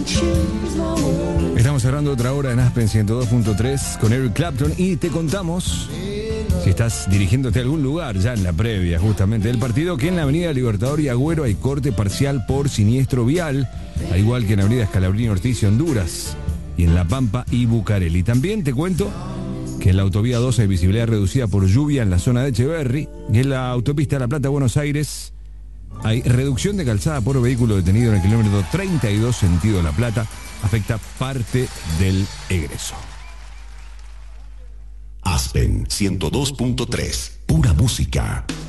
Estamos cerrando otra hora en Aspen 102.3 con Eric Clapton y te contamos, si estás dirigiéndote a algún lugar ya en la previa justamente del partido, que en la avenida Libertador y Agüero hay corte parcial por siniestro vial, al igual que en la avenida Scalabrini Ortiz y Honduras, y en La Pampa y Bucareli. También te cuento que en la autovía 2 hay visibilidad reducida por lluvia en la zona de Echeverri, y en la autopista La Plata Buenos Aires hay reducción de calzada por vehículo detenido en el kilómetro 32 sentido La Plata. Afecta parte del egreso. Aspen 102.3, pura música.